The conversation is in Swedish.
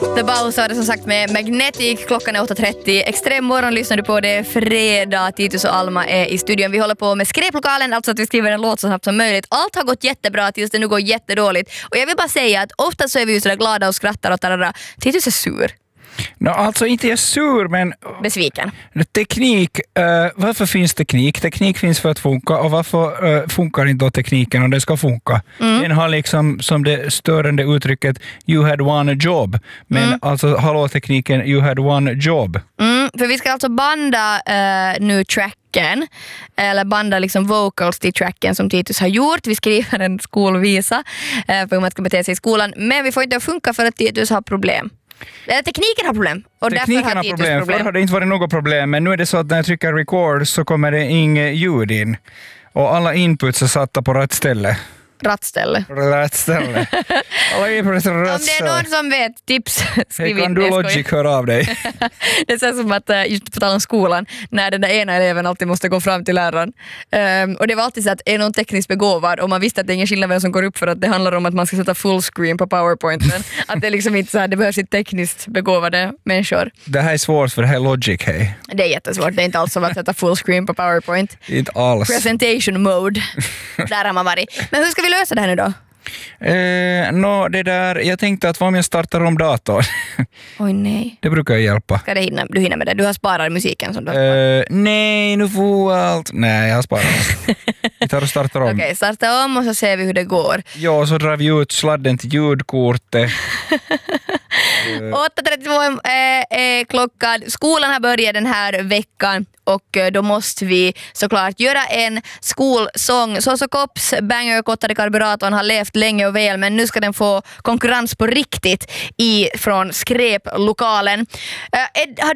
The Bows har det som sagt med Magnetic. Klockan är 8.30. Extrem morgon lyssnar du på. Det är fredag. Titus och Alma är i studion. Vi håller på med skreplokalen, alltså att vi skriver en låt så snabbt som möjligt. Allt har gått jättebra tills det nu går jättedåligt. Och jag vill bara säga att ofta så är vi ju sådär glada och skrattar och tarara. Titus är sur. Alltså inte jag är sur, men besviken. Teknik, varför finns teknik? Teknik finns för att funka, och varför funkar inte då tekniken om det ska funka? Den har liksom som det störande uttrycket you had one job, men alltså hallå tekniken, you had one job. För vi ska alltså banda nu tracken, eller banda liksom vocals till tracken som Titus har gjort. Vi skriver en skolvisa för hur man ska bete sig i skolan, men vi får inte funka för att Titus har problem. Tekniken har problem. Och tekniken har problem. Förr har det inte varit något problem, men nu är det så att när jag trycker record så kommer det inget ljud in. Och alla inputs är satta på rätt ställe. Rattställe. Alla inputs är rätt om det är någon som vet, tips, skriv in. Kan du Logic höra av dig? Det känns som att, just på tal om skolan, när den där ena eleven alltid måste gå fram till läraren. Och det var alltid så att är någon tekniskt begåvad, och man visste att det är ingen skillnad vem som går upp, för att det handlar om att man ska sätta fullscreen på PowerPointen. Att det är liksom inte så här, det behövs inte tekniskt begåvade människor. Det här är svårt för det här är Logic, hej. Det är jättesvårt, det är inte alls som att sätta fullscreen på PowerPoint. Inte alls. Presentation mode. Där har man varit. Men hur ska vi lösa det här nu då? Det där, jag tänkte att om jag startar om datorn. Oj nej. Det brukar hjälpa. Ska du hinna med det? Du har sparat musiken som du nej, nu får allt. Nej, jag har sparat. Vi tar och startar om. Okej, starta om och så ser vi hur det går. Ja, så drar vi ut sladden till ljudkortet. 8.32 är klockan. Skolan har börjat den här veckan. Och då måste vi såklart göra en skolsång. Så Kops Banger kottade karburatorn har levt länge och väl, men nu ska den få konkurrens på riktigt från skreplokalen.